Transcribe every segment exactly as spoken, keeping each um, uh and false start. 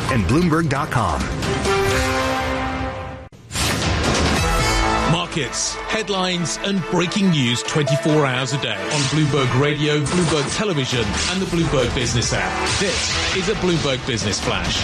and Bloomberg dot com. Markets, headlines and breaking news twenty-four hours a day on Bloomberg Radio, Bloomberg Television and the Bloomberg Business app. This is a Bloomberg Business Flash.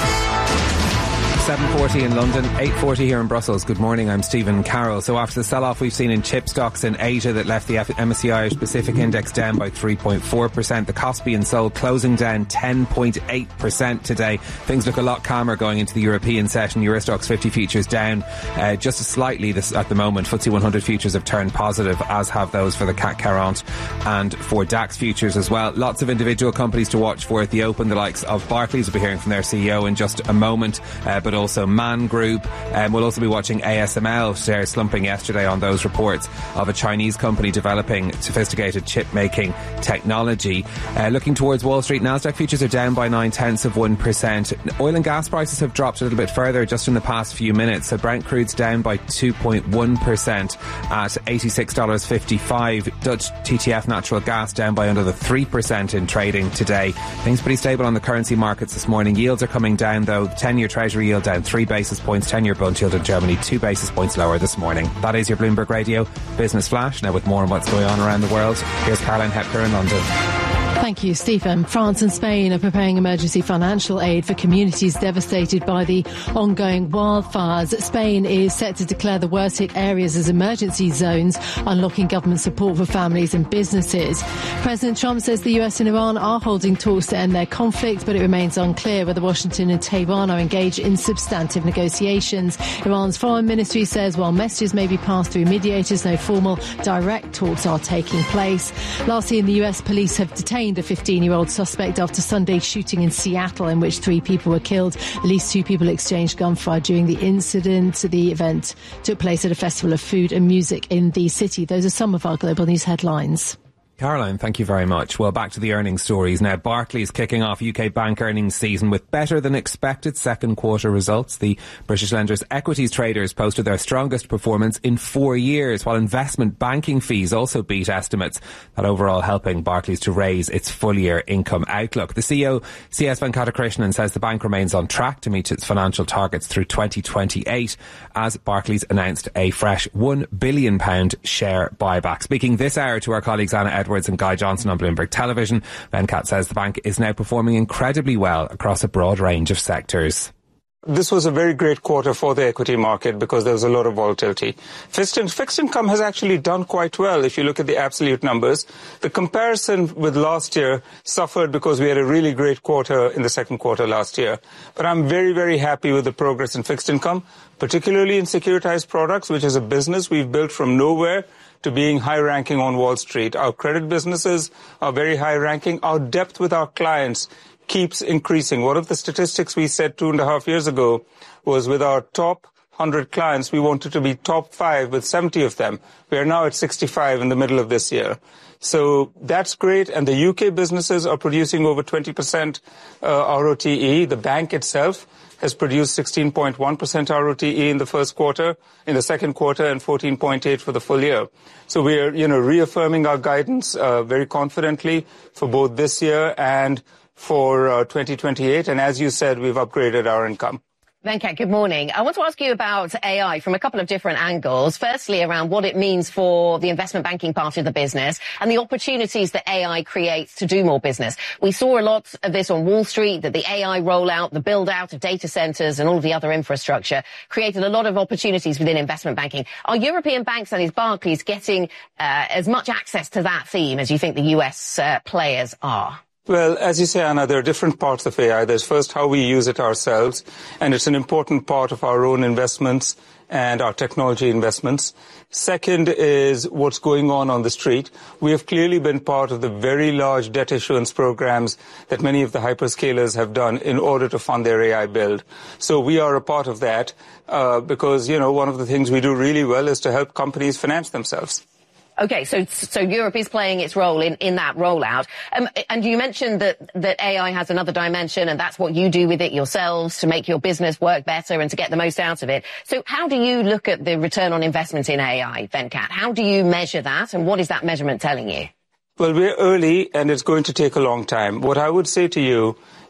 seven forty in London, eight forty here in Brussels. Good morning, I'm Stephen Carroll. So after the sell-off we've seen in chip stocks in Asia that left the M S C I Irish Pacific Index down by three point four percent, the Kospi in Seoul closing down ten point eight percent today. Things look a lot calmer going into the European session. Eurostoxx fifty futures down uh, just slightly this, at the moment. F T S E one hundred futures have turned positive, as have those for the C A C quarante and for DAX futures as well. Lots of individual companies to watch for at the open. The likes of Barclays will be hearing from their C E O in just a moment, uh, but also Man Group. Um, we'll also be watching A S M L shares slumping yesterday on those reports of a Chinese company developing sophisticated chip-making technology. Uh, looking towards Wall Street, Nasdaq futures are down by nine tenths of one percent. Oil and gas prices have dropped a little bit further just in the past few minutes. So Brent crude's down by two point one percent at eighty-six dollars fifty-five. Dutch T T F natural gas down by another three percent in trading today. Things pretty stable on the currency markets this morning. Yields are coming down though. The ten-year Treasury yield down three basis points. ten-year bond yield in Germany two basis points lower this morning. That is your Bloomberg Radio Business Flash. Now with more on what's going on around the world, here's Caroline Hepker in London. Thank you, Stephen. France and Spain are preparing emergency financial aid for communities devastated by the ongoing wildfires. Spain is set to declare the worst hit areas as emergency zones, unlocking government support for families and businesses. President Trump says the U S and Iran are holding talks to end their conflict, but it remains unclear whether Washington and Tehran are engaged in substantive negotiations. Iran's foreign ministry says while messages may be passed through mediators, no formal direct talks are taking place. Lastly, in the U S, police have detained a fifteen-year-old suspect after Sunday's shooting in Seattle in which three people were killed. At least two people exchanged gunfire during the incident. The event took place at a festival of food and music in the city. Those are some of our global news headlines. Caroline, thank you very much. Well, back to the earnings stories. Now, Barclays kicking off U K bank earnings season with better than expected second quarter results. The British Lenders Equities traders posted their strongest performance in four years, while investment banking fees also beat estimates. That overall helping Barclays to raise its full year income outlook. The C E O, C S Venkatakrishnan, says the bank remains on track to meet its financial targets through twenty twenty-eight as Barclays announced a fresh one billion pounds share buyback. Speaking this hour to our colleagues Anna Edwards and Guy Johnson on Bloomberg Television, Venkat says the bank is now performing incredibly well across a broad range of sectors. This was a very great quarter for the equity market because there was a lot of volatility. Fixed, in, fixed income has actually done quite well if you look at the absolute numbers. The comparison with last year suffered because we had a really great quarter in the second quarter last year. But I'm very, very happy with the progress in fixed income, particularly in securitized products, which is a business we've built from nowhere to being high-ranking on Wall Street. Our credit businesses are very high-ranking. Our depth with our clients keeps increasing. One of the statistics we said two and a half years ago was with our top one hundred clients, we wanted to be top five with seventy of them. We are now at sixty-five in the middle of this year. So that's great. And the U K businesses are producing over twenty percent uh, R O T E. The bank itself has produced sixteen point one percent R O T E in the first quarter, in the second quarter, and fourteen point eight for the full year. So we are, you know, reaffirming our guidance uh, very confidently for both this year and for uh, twenty twenty-eight. And as you said, we've upgraded our income. Venkat, good morning. I want to ask you about A I from a couple of different angles. Firstly, around what it means for the investment banking part of the business and the opportunities that A I creates to do more business. We saw a lot of this on Wall Street, that the A I rollout, the build-out of data centers and all of the other infrastructure created a lot of opportunities within investment banking. Are European banks and is Barclays getting uh, as much access to that theme as you think the U S uh, players are? Well, as you say, Anna, there are different parts of A I. There's first how we use it ourselves, and it's an important part of our own investments and our technology investments. Second is what's going on on the street. We have clearly been part of the very large debt issuance programs that many of the hyperscalers have done in order to fund their A I build. So we are a part of that uh, because, you know, one of the things we do really well is to help companies finance themselves. Okay, so so Europe is playing its role in, in that rollout. Um, and you mentioned that, that A I has another dimension, and that's what you do with it yourselves to make your business work better and to get the most out of it. So how do you look at the return on investment in A I, Venkat? How do you measure that, and what is that measurement telling you? Well, we're early, and it's going to take a long time. What I would say to you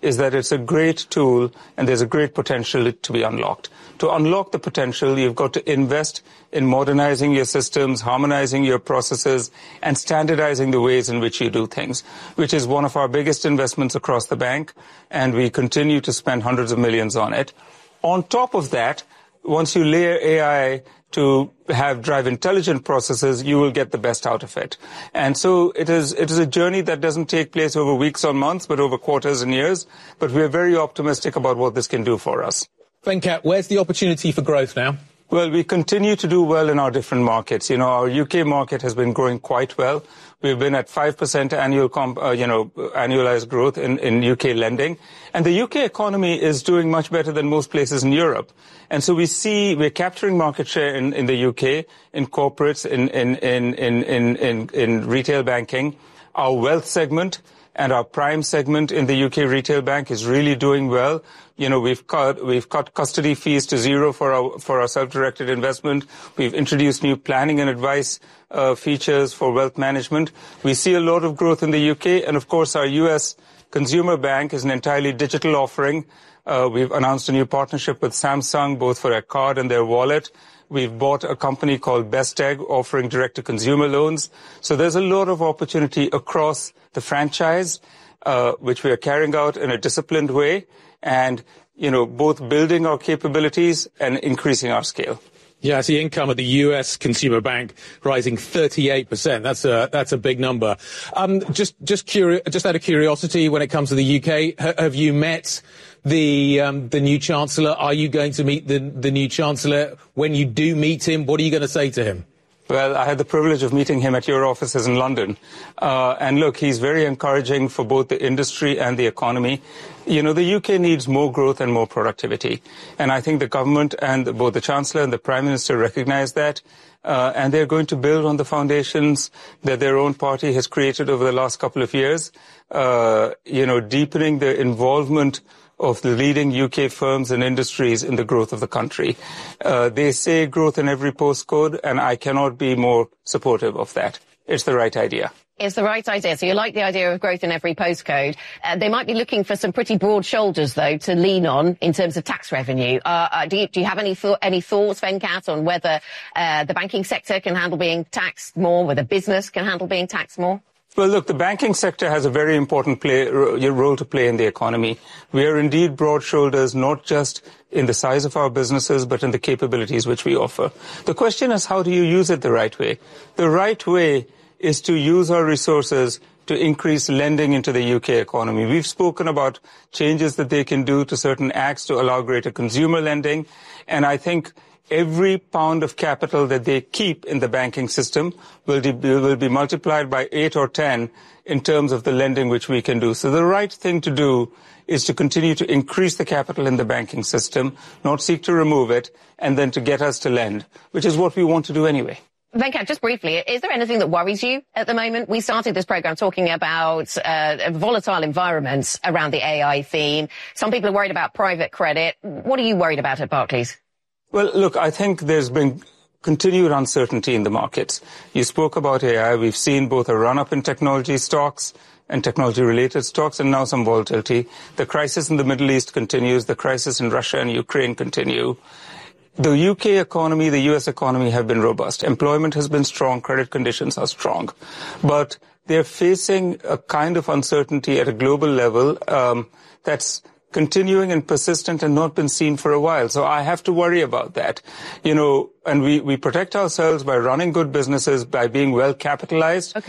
is that it's a great tool and there's a great potential to be unlocked. To unlock the potential, you've got to invest in modernizing your systems, harmonizing your processes, and standardizing the ways in which you do things, which is one of our biggest investments across the bank, and we continue to spend hundreds of millions on it. On top of that, once you layer A I to have drive intelligent processes, you will get the best out of it. And so it is, it is a journey that doesn't take place over weeks or months, but over quarters and years. But we're very optimistic about what this can do for us. Venkat, where's the opportunity for growth now? Well, we continue to do well in our different markets. You know, our U K market has been growing quite well. We've been at five percent annual, comp, uh, you know, annualized growth in, in U K lending. And the U K economy is doing much better than most places in Europe. And so we see we're capturing market share in, in the U K, in corporates, in, in, in, in, in, in, in retail banking. Our wealth segment and our prime segment in the U K retail bank is really doing well. You know, we've cut, we've cut custody fees to zero for our, for our self-directed investment. We've introduced new planning and advice, uh, features for wealth management. We see a lot of growth in the U K. And of course, our U S consumer bank is an entirely digital offering. Uh, we've announced a new partnership with Samsung, both for their card and their wallet. We've bought a company called Best Egg, offering direct-to-consumer loans. So there's a lot of opportunity across the franchise, uh, which we are carrying out in a disciplined way, and, you know, both building our capabilities and increasing our scale. Yeah, I see income at the U S consumer bank rising thirty-eight percent. That's a that's a big number. Um, just just curi- just out of curiosity, when it comes to the U K, ha- have you met the um, the new Chancellor? Are you going to meet the the new Chancellor? When you do meet him, what are you going to say to him? Well, I had the privilege of meeting him at your offices in London. Uh, and look, he's very encouraging for both the industry and the economy. You know, the U K needs more growth and more productivity. And I think the government and the, both the Chancellor and the Prime Minister recognize that. Uh, and they're going to build on the foundations that their own party has created over the last couple of years. Uh, you know, deepening the involvement of the leading U K firms and industries in the growth of the country. Uh, they say growth in every postcode, and I cannot be more supportive of that. It's the right idea. It's the right idea. So you like the idea of growth in every postcode. Uh, they might be looking for some pretty broad shoulders, though, to lean on in terms of tax revenue. Uh, uh, do, you, do you have any, th- any thoughts, Venkat, on whether uh, the banking sector can handle being taxed more, whether business can handle being taxed more? Well, look, the banking sector has a very important play, role to play in the economy. We are indeed broad shoulders, not just in the size of our businesses, but in the capabilities which we offer. The question is, how do you use it the right way? The right way is to use our resources to increase lending into the U K economy. We've spoken about changes that they can do to certain acts to allow greater consumer lending, and I think every pound of capital that they keep in the banking system will, de- will be multiplied by eight or ten in terms of the lending which we can do. So the right thing to do is to continue to increase the capital in the banking system, not seek to remove it, and then to get us to lend, which is what we want to do anyway. Venkat, just briefly, is there anything that worries you at the moment? We started this program talking about uh, volatile environments around the A I theme. Some people are worried about private credit. What are you worried about at Barclays? Well, look, I think there's been continued uncertainty in the markets. You spoke about A I. We've seen both a run-up in technology stocks and technology-related stocks, and now some volatility. The crisis in the Middle East continues. The crisis in Russia and Ukraine continue. The U K economy, the U S economy have been robust. Employment has been strong. Credit conditions are strong. But they're facing a kind of uncertainty at a global level um, that's continuing and persistent and not been seen for a while. So I have to worry about that. You know, and we, we protect ourselves by running good businesses, by being well capitalized. Okay.